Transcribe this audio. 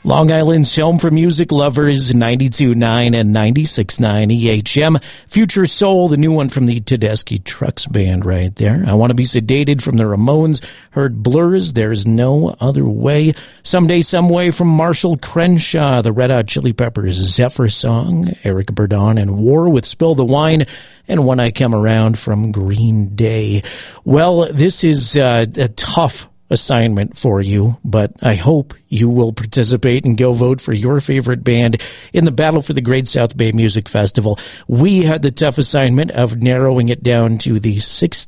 Long Island's home for music lovers, 92.9 and 96.9 EHM. Future Soul, the new one from the Tedeschi Trucks Band right there. I Want to Be Sedated from the Ramones. Heard Blur's There's No Other Way. Someday, Some Way from Marshall Crenshaw. The Red Hot Chili Peppers Zephyr Song. Eric Burdon and War with Spill the Wine. And When I Come Around from Green Day. Well, this is a tough assignment for you, but I hope you will participate and go vote for your favorite band in the battle for the Great South Bay Music Festival. We had the tough assignment of narrowing it down to the 6